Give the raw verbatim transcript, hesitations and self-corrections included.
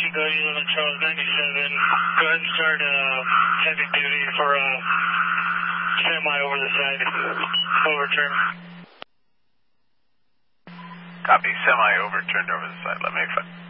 Chico eleven Charles ninety-seven. Go ahead and start uh, heavy duty for a uh, semi over the side. Overturn. Copy, semi overturned over the side. Let me find.